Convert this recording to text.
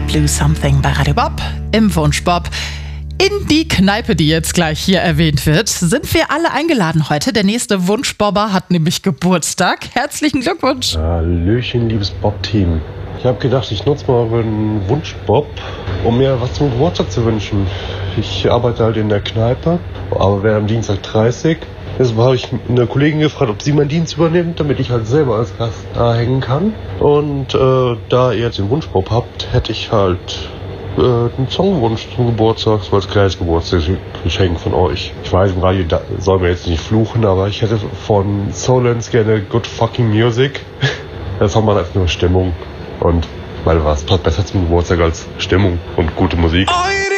Blue Something bei Radio Bob im Wunschbob. In die Kneipe, die jetzt gleich hier erwähnt wird, sind wir alle eingeladen heute. Der nächste Wunschbobber hat nämlich Geburtstag. Herzlichen Glückwunsch. Hallöchen, liebes Bob-Team. Ich habe gedacht, ich nutze mal einen Wunschbob, um mir was zum Geburtstag zu wünschen. Ich arbeite halt in der Kneipe, aber wäre am Dienstag 30. Deshalb habe ich eine Kollegin gefragt, ob sie meinen Dienst übernimmt, damit ich halt selber als Gast da hängen kann. Und da ihr jetzt den Wunschbob habt, hätte ich halt einen Songwunsch zum Geburtstag, so als kleines Geburtstagsgeschenk von euch. Ich weiß, im Radio soll man jetzt nicht fluchen, aber ich hätte von Solens gerne Good Fucking Music. Das hat man einfach nur Stimmung. Und weil was passt besser zum Geburtstag als Stimmung und gute Musik. Oh,